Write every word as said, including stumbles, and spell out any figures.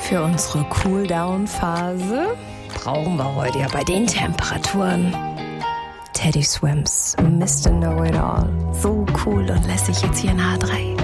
Für unsere Cool-Down-Phase brauchen wir heute ja bei den Temperaturen Teddy Swims, Mister Know-It-All. So cool und lässig jetzt hier in H drei.